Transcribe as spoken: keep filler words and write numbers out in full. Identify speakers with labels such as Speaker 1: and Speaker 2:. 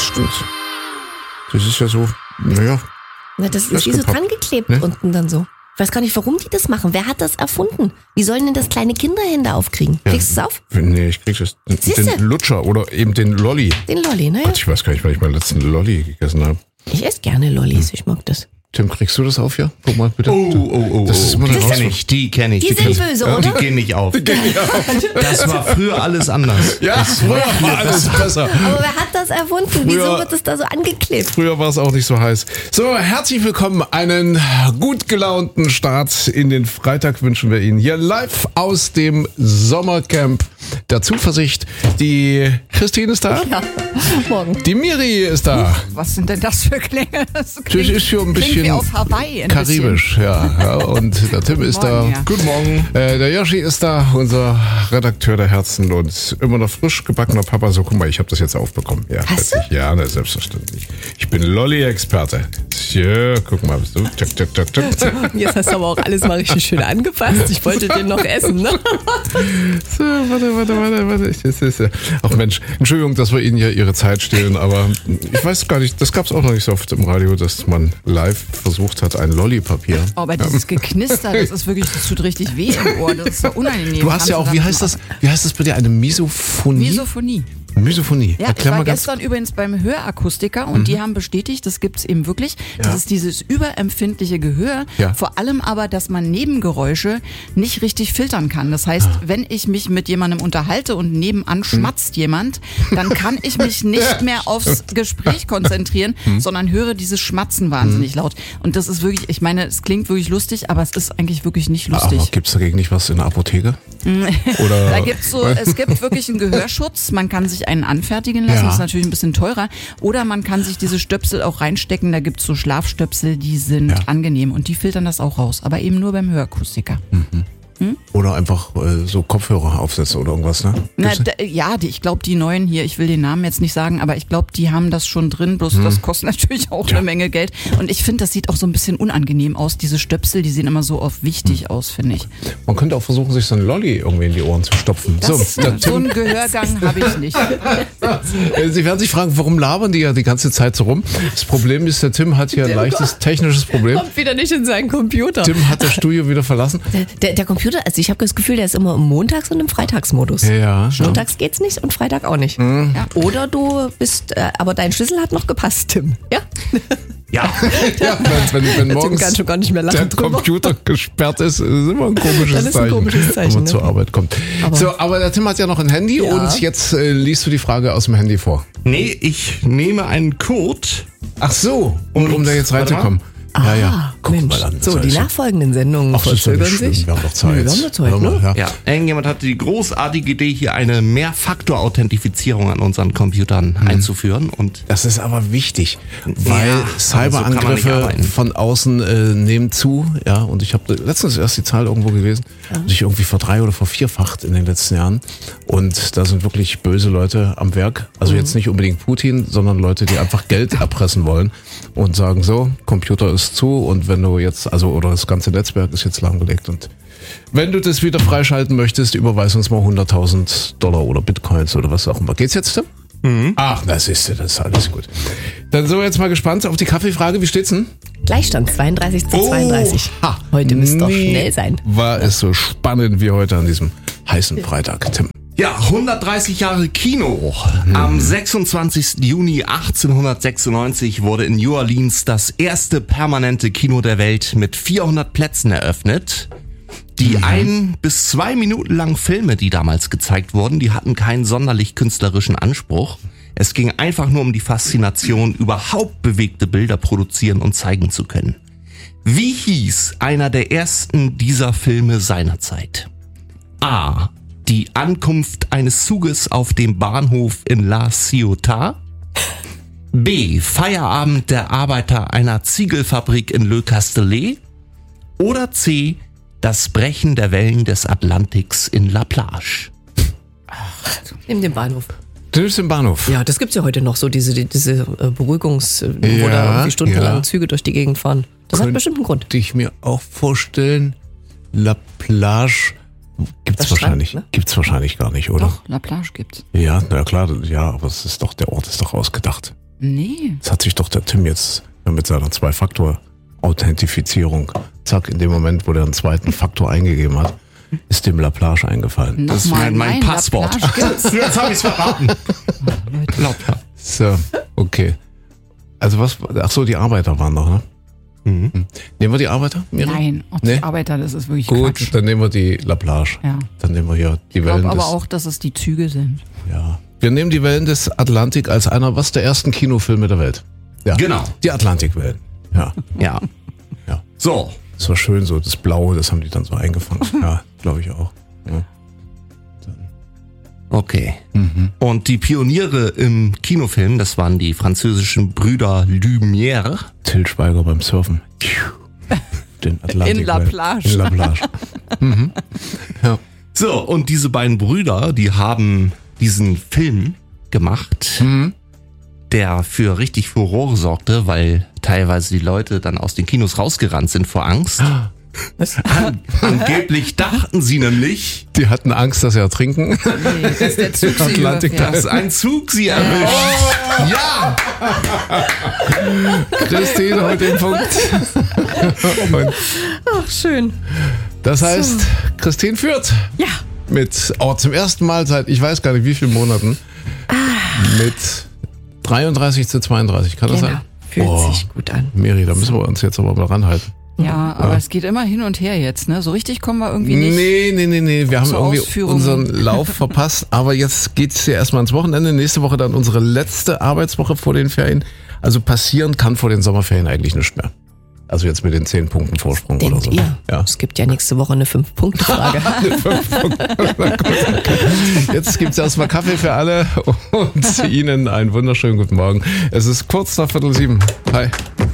Speaker 1: stimmt. Das ist ja so, naja.
Speaker 2: Na, das ist wie so dran geklebt, ne? Unten dann so. Ich weiß gar nicht, warum die das machen. Wer hat das erfunden? Wie sollen denn das kleine Kinderhände aufkriegen?
Speaker 1: Ja.
Speaker 2: Kriegst du es auf?
Speaker 1: Nee, ich krieg das. Den, den Lutscher oder eben den Lolli.
Speaker 2: Den Lolli, ne?
Speaker 1: Gott, ich weiß gar nicht, weil ich meinen letzten Lolli gegessen habe.
Speaker 2: Ich esse gerne Lollis, hm. ich mag das.
Speaker 1: Tim, kriegst du das auf, ja? Guck mal bitte.
Speaker 3: Oh, oh, oh,
Speaker 1: das ist immer
Speaker 3: die kenne ich, die kenne ich.
Speaker 2: Die, die sind
Speaker 3: kenn
Speaker 2: böse,
Speaker 3: ich.
Speaker 2: oder?
Speaker 3: Die gehen nicht auf.
Speaker 1: Die gehen nicht auf.
Speaker 3: Das war früher alles anders.
Speaker 1: Ja, das früher war alles besser.
Speaker 2: Aber wer hat das erfunden? Früher, Wieso wird es da so angeklebt?
Speaker 1: Früher war es auch nicht so heiß. So, herzlich willkommen. Einen gut gelaunten Start in den Freitag wünschen wir Ihnen hier live aus dem Sommercamp der Zuversicht. Die Christine ist da.
Speaker 2: Ja, morgen.
Speaker 1: Die Miri ist da.
Speaker 4: Was sind denn das für Klänge? Das,
Speaker 1: das ist hier ein bisschen
Speaker 4: wie auf Hawaii. Ein
Speaker 1: karibisch, ja, ja. Und der Tim ist
Speaker 4: Morgen,
Speaker 1: da.
Speaker 4: ja.
Speaker 1: Guten Morgen. Äh, der Yoshi ist da, unser Redakteur der Herzen und immer noch frisch gebackener Papa. So, guck mal, ich habe das jetzt aufbekommen. Ja,
Speaker 2: Hast du?
Speaker 1: Ja, na, selbstverständlich. Ich bin Lolli-Experte. Ja, guck mal, bist du. Tschak, tschak, tschak, tschak.
Speaker 2: Jetzt hast du aber auch alles mal richtig schön angepasst. Ich wollte den noch essen, ne?
Speaker 1: So, warte, warte, warte, warte. Ich, das ist, ach Mensch, Entschuldigung, dass wir Ihnen ja Ihre Zeit stehlen, aber ich weiß gar nicht, das gab es auch noch nicht so oft im Radio, dass man live versucht hat, ein Lolli-Papier.
Speaker 4: Oh, aber dieses Geknister, das ist wirklich, das tut richtig weh im Ohr, das ist so unangenehm.
Speaker 1: Du hast ja auch, wie heißt das, wie heißt das bei dir, eine Misophonie?
Speaker 4: Misophonie.
Speaker 1: Misophonie.
Speaker 4: Ja,
Speaker 1: Erklär
Speaker 4: ich war
Speaker 1: mal ganz
Speaker 4: gestern übrigens beim Hörakustiker und mhm. die haben bestätigt, das gibt's eben wirklich, ja. das ist dieses überempfindliche Gehör, ja. vor allem aber, dass man Nebengeräusche nicht richtig filtern kann. Das heißt, ah. wenn ich mich mit jemandem unterhalte und nebenan schmatzt mhm. jemand, dann kann ich mich nicht mehr aufs Gespräch konzentrieren, mhm. sondern höre dieses Schmatzen wahnsinnig mhm. laut. Und das ist wirklich, ich meine, es klingt wirklich lustig, aber es ist eigentlich wirklich nicht lustig.
Speaker 1: Aber gibt's dagegen nicht was in der Apotheke? Oder?
Speaker 4: Da gibt's so, es gibt wirklich einen Gehörschutz, man kann sich einen anfertigen lassen, ja. das ist natürlich ein bisschen teurer. Oder man kann sich diese Stöpsel auch reinstecken, da gibt's so Schlafstöpsel, die sind ja. angenehm und die filtern das auch raus, aber eben nur beim Hörakustiker. Mhm. Hm?
Speaker 1: Oder einfach äh, so Kopfhörer aufsetzen oder irgendwas, ne?
Speaker 4: Na, da, ja, die, ich glaube, die neuen hier, ich will den Namen jetzt nicht sagen, aber ich glaube, die haben das schon drin, bloß hm. das kostet natürlich auch ja. eine Menge Geld. Und ich finde, das sieht auch so ein bisschen unangenehm aus, diese Stöpsel, die sehen immer so oft wichtig hm. aus, finde ich.
Speaker 1: Man könnte auch versuchen, sich so einen Lolli irgendwie in die Ohren zu stopfen.
Speaker 4: Das, so, so einen Gehörgang habe ich nicht.
Speaker 1: Sie werden sich fragen, warum labern die ja die ganze Zeit so rum? Das Problem ist, der Tim hat hier ein leichtes technisches Problem.
Speaker 2: Kommt wieder nicht in seinen Computer.
Speaker 1: Tim hat das Studio wieder verlassen.
Speaker 2: Der, der, der Computer, also ich habe das Gefühl, der ist immer im Montags- und im Freitagsmodus.
Speaker 1: Ja,
Speaker 2: Montags geht's nicht und Freitag auch nicht.
Speaker 1: Mhm.
Speaker 2: Ja. Oder du bist, äh, aber dein Schlüssel hat noch gepasst, Tim. Ja?
Speaker 3: Ja.
Speaker 1: ja wenn, wenn, wenn morgens
Speaker 2: kann schon gar nicht mehr lachen
Speaker 1: der
Speaker 2: drüber.
Speaker 1: Computer gesperrt ist, ist immer ein komisches
Speaker 2: ein
Speaker 1: Zeichen,
Speaker 2: komisches Zeichen,
Speaker 1: wenn man
Speaker 2: ne?
Speaker 1: zur Arbeit kommt. Aber so, aber der Tim hat ja noch ein Handy ja. und jetzt äh, liest du die Frage aus dem Handy vor.
Speaker 3: Nee, ich nehme einen Code.
Speaker 1: Ach so, um, um da jetzt reinzukommen.
Speaker 2: Ah,
Speaker 1: ja, ja. Guck
Speaker 2: Mensch.
Speaker 1: mal an.
Speaker 2: So, die nachfolgenden Sendungen
Speaker 1: Ach,
Speaker 2: verzögern sich.
Speaker 1: Wir haben noch Zeit.
Speaker 2: Nee, wir haben noch Zeit, ne?
Speaker 1: Ja.
Speaker 3: Ja, irgendjemand hatte die großartige Idee, hier eine Mehrfaktor-Authentifizierung an unseren Computern mhm. einzuführen. Und
Speaker 1: das ist aber wichtig, weil
Speaker 3: ja,
Speaker 1: Cyberangriffe so von außen äh, nehmen zu. Ja, und ich habe letztens erst die Zahl irgendwo gelesen, ja. sich irgendwie verdrei- oder vervierfacht in den letzten Jahren. Und da sind wirklich böse Leute am Werk. Also mhm. jetzt nicht unbedingt Putin, sondern Leute, die einfach Geld erpressen wollen und sagen so, Computer ist zu und wenn du jetzt, also oder das ganze Netzwerk ist jetzt lahmgelegt und wenn du das wieder freischalten möchtest, überweis uns mal hunderttausend Dollar oder Bitcoins oder was auch immer. Geht's jetzt, Tim? Mhm. Ach, das ist das ist alles gut. Dann sind wir jetzt mal gespannt auf die Kaffeefrage. Wie steht's denn?
Speaker 2: Gleichstand zweiunddreißig zu zweiunddreißig.
Speaker 1: Oh, ha,
Speaker 2: heute müsste doch schnell sein.
Speaker 1: War es so spannend wie heute an diesem heißen Freitag, Tim?
Speaker 3: Ja, hundertdreißig Jahre Kino. Hm. Am sechsundzwanzigsten Juni achtzehnhundertsechsundneunzig wurde in New Orleans das erste permanente Kino der Welt mit vierhundert Plätzen eröffnet. Die mhm. ein bis zwei Minuten langen Filme, die damals gezeigt wurden, die hatten keinen sonderlich künstlerischen Anspruch. Es ging einfach nur um die Faszination, überhaupt bewegte Bilder produzieren und zeigen zu können. Wie hieß einer der ersten dieser Filme seinerzeit? A. Die Ankunft eines Zuges auf dem Bahnhof in La Ciotat. B. Feierabend der Arbeiter einer Ziegelfabrik in Le Castellet. Oder C. Das Brechen der Wellen des Atlantiks in La Plage.
Speaker 2: Ach, nimm den Bahnhof.
Speaker 1: Du nimmst den Bahnhof?
Speaker 2: Ja, das gibt's ja heute noch, so diese, diese Beruhigungs-,
Speaker 1: ja,
Speaker 2: wo da irgendwie stundenlang
Speaker 1: ja.
Speaker 2: Züge durch die Gegend fahren. Das Könnt hat bestimmt einen Grund.
Speaker 1: Könnte ich mir auch vorstellen, La Plage gibt's
Speaker 2: das
Speaker 1: wahrscheinlich,
Speaker 2: Strand, ne?
Speaker 1: gibt's wahrscheinlich gar nicht, oder?
Speaker 4: Doch, La Plage gibt's.
Speaker 1: Ja, na klar, ja, aber es ist doch, der Ort ist doch ausgedacht.
Speaker 4: Nee.
Speaker 1: Das hat sich doch der Tim jetzt mit seiner Zwei-Faktor-Authentifizierung, zack, in dem Moment, wo der einen zweiten Faktor eingegeben hat, ist dem Laplage eingefallen.
Speaker 3: Das ist mein, mein Passwort. Jetzt habe ich es verraten.
Speaker 1: So, okay. Also was, ach so, die Arbeiter waren noch, ne? Mhm. Nehmen wir die Arbeiter? Miriam?
Speaker 4: Nein, ob
Speaker 1: nee?
Speaker 4: die Arbeiter, das ist wirklich
Speaker 1: Gut,
Speaker 4: Quatsch.
Speaker 1: dann nehmen wir die Laplage.
Speaker 4: Ja.
Speaker 1: Dann nehmen wir hier die
Speaker 4: Ich
Speaker 1: Wellen
Speaker 4: glaube
Speaker 1: des...
Speaker 4: aber auch, dass es die Züge sind.
Speaker 1: Ja. Wir nehmen die Wellen des Atlantik als einer, was, der ersten Kinofilme der Welt. Ja.
Speaker 3: Genau.
Speaker 1: Die Atlantikwellen. Ja.
Speaker 3: Ja.
Speaker 1: Ja.
Speaker 3: So.
Speaker 1: Das war schön so, das Blaue, das haben die dann so eingefangen. Ja, glaube ich auch. Ja.
Speaker 3: Okay. Mhm. Und die Pioniere im Kinofilm, das waren die französischen Brüder Lumière.
Speaker 1: Til Schweiger beim Surfen. Den Atlantik.
Speaker 4: In La Plage.
Speaker 1: In La Plage. Mhm. Ja.
Speaker 3: So, und diese beiden Brüder, die haben diesen Film gemacht, mhm. der für richtig Furore sorgte, weil teilweise die Leute dann aus den Kinos rausgerannt sind vor Angst. An, angeblich dachten sie nämlich,
Speaker 1: die hatten Angst, dass sie ertrinken.
Speaker 4: Nee, dass der Zug sie
Speaker 3: Atlantik, ja. dass ein Zug sie erwischt. Oh. Ja!
Speaker 1: Christine, heute den Punkt. Und
Speaker 2: ach, schön.
Speaker 1: Das heißt, so. Christine führt.
Speaker 2: Ja.
Speaker 1: Mit, oh, zum ersten Mal seit, ich weiß gar nicht wie vielen Monaten, ah. mit dreiunddreißig zu zweiunddreißig. Kann
Speaker 2: genau.
Speaker 1: das sein?
Speaker 2: Fühlt oh. sich gut an.
Speaker 1: Miri, da müssen wir uns jetzt aber mal ranhalten.
Speaker 4: Ja, aber ja. es geht immer hin und her jetzt, ne? So richtig kommen wir irgendwie nicht.
Speaker 1: Nee, nee, nee, nee. Wir haben irgendwie unseren Lauf verpasst. Aber jetzt geht's ja erstmal ins Wochenende. Nächste Woche dann unsere letzte Arbeitswoche vor den Ferien. Also passieren kann vor den Sommerferien eigentlich nichts mehr. Also jetzt mit den zehn Punkten Vorsprung
Speaker 2: Denkt
Speaker 1: oder so.
Speaker 2: Ihr? Ja. Es gibt ja nächste Woche eine fünf-Punkte-Frage.
Speaker 1: eine fünf-Punkte-Frage. Jetzt gibt's erstmal Kaffee für alle und Ihnen einen wunderschönen guten Morgen. Es ist kurz nach Viertel sieben. Hi.